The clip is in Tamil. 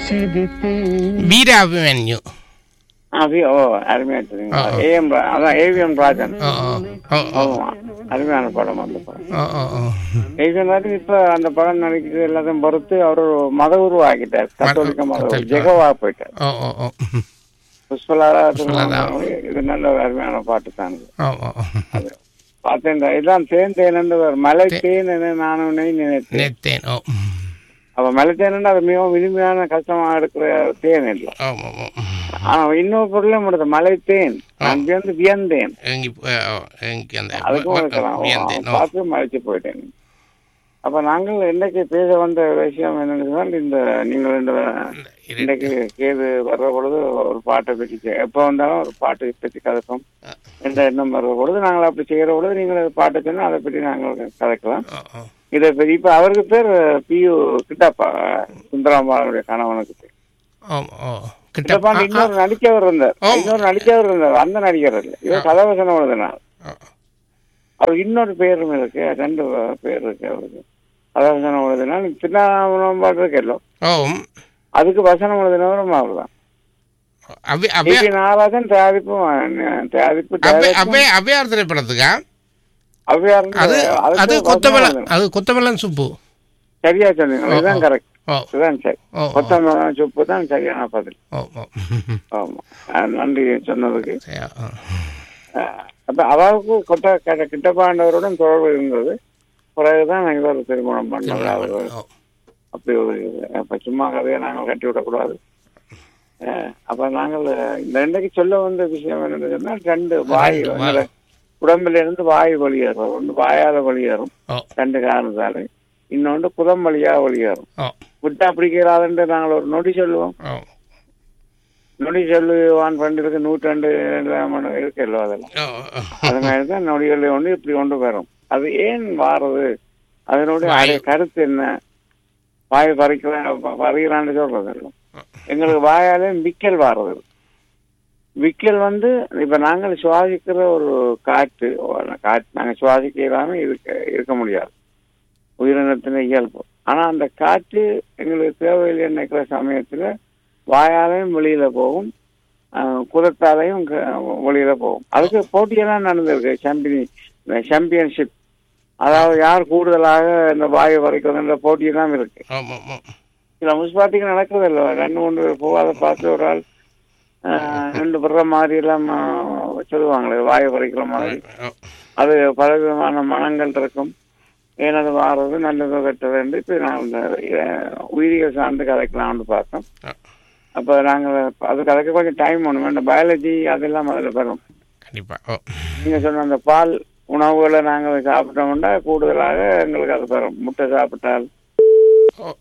வீராபிமன்யு. அருமையா தெரியுங்க. அதான் ஏவிஎம் ராஜன். அருமையான படம் அந்த படம். ஏவிஎம் ராஜன் இப்ப அந்த படம் நடிக்கிறது எல்லாத்தையும் பொறுத்து அவர் மத உருவாக்கிட்டார். கத்தோலிக்க மத ஜெகவா போயிட்டார். புஷ்பலாரா இது நல்ல ஒரு அருமையான பாட்டு தான். பார்த்தேன் இதான் தேன் மலை தேன் நானும் நினைத்தேன். அப்ப மலை தேன் அது மிகவும் இனிமையான கஷ்டமா இருக்கிற தேன் இல்லை. ஆனா இன்னொரு பொருளே முடியாது மலை தேன். நான் வந்து வியந்தேன். அதுக்கும் பார்த்து மலைச்சு போயிட்டேன். அப்ப நாங்கள் இன்னைக்கு பேச வந்த விஷயம் என்னன்னு இந்த நீங்கள் இன்னைக்கு கேது வர்ற பொழுது ஒரு பாட்டை பற்றி எப்ப வந்தாலும் ஒரு பாட்டை பற்றி கதைப்போம் என்ற எண்ணம் வர்ற பொழுது நாங்கள் அப்படி செய்யற பொழுது நீங்கள் பாட்டை சொன்னா அதை பற்றி நாங்கள் கதைக்கலாம். இதை பற்றி இப்ப அவருக்கு பேர் பியு கிட்டப்பா, சுந்தராம்பாளுடைய கணவனுக்கு பேர் கிட்டப்பா. இன்னொரு நடிக்கவர் இருந்தார். அந்த நடிகர் இல்லை, இவர் கதாவசனம் எழுதினார். அவருக்கு இன்னொரு பேரும் இருக்கு, 2 பேர் இருக்கு அவருக்கு. கதாவசனம் எழுதினால் திருநாமம் இருக்கല്ലോ, அதுக்கு வசனம் எழுதினவரும் அவர் தான். நாராஜன் தயாரிப்பு அவ்வையார் திரைப்படத்துக்கா? கொத்தமல்லன் சுப்பு. சரியா சொன்னீங்க, இதுதான் கரெக்ட். இதுதான் சரி, கொத்தமல்லன் சுப்பு தான் சரியான பதில். ஆமா, நன்றி சொன்னதுக்கு. அப்ப அவருக்கு கிட்டப்பாண்டவருடன் தொடர்பு இருந்தது. பிறகுதான் நாங்கள் ஒரு திருமணம் பண்ணது. அப்படி ஒரு அப்ப சும்மா கதையை நாங்கள் கட்டி விடக்கூடாது. அப்ப நாங்கள் இந்த இன்றைக்கு சொல்ல வந்த விஷயம் என்னன்னு சொன்னா, 2 வாய் உடம்புல இருந்து வாய் வெளியேறும். ஒன்று வாயால வெளியேறும் 2 காரணத்தால, இன்னொன்று புதம் வழியா வெளியேறும். விட்டா பிடிக்கிறாதுன்னு நாங்கள் ஒரு நொடி சொல்லுவோம். நொடி சொல்லுவான் பண்ணிருக்கு 102 இருக்கല്ലോ, அதெல்லாம் அது மாதிரிதான் நொடிகள் ஒன்று இப்படி கொண்டு வரும். அது ஏன் வாரது, அதனுடைய கருத்து என்ன? வாய் பறிக்கிறான்னு சொல்றது எங்களுக்கு வாயாலே விக்கல் வாரது. விக்கல் வந்து இப்ப நாங்கள் சுவாசிக்கிற ஒரு காற்று நாங்கள் சுவாசிக்கலாம இருக்க முடியாது, உயிரினத்தின இயல்பு. ஆனா அந்த காற்று எங்களுக்கு தேவையில்லை நினைக்கிற சமயத்துல வாயாலையும் வெளியில போகும், குதத்தாலையும் வெளியில போகும். அதுக்கு போட்டியெல்லாம் நடந்திருக்கு. சாம்பியன்ஷிப், அதாவது யார் கூடுதலாக இந்த வாயு வரைக்கும் போட்டியெல்லாம் இருக்கு. சில முஸ்பாட்டிக்கு நடக்கிறது இல்லை, 2-3 பேர் போகாத பார்த்து ஒரு ஆள் 2 பெற மாதிரி எல்லாம் சொல்லுவாங்களே, வாயு வரைக்கிற மாதிரி. அது பலவிதமான மனங்கள் இருக்கும். ஏனது வாரது நல்லதோ கெட்டது. இப்போ நான் உயிரியல் சார்ந்து கதைக்கலாம்னு பார்த்தோம். அப்போ நாங்கள் அது கதைக்க கொஞ்சம் டைம் ஒன்று வேண்டாம். பயாலஜி அதெல்லாம் அதில் வரும். நீங்கள் சொன்ன அந்த பால் உணவுகளை நாங்கள் சாப்பிட்டோம்னா கூடுதலாக எங்களுக்கு அது வரும். முட்டை சாப்பிட்டால்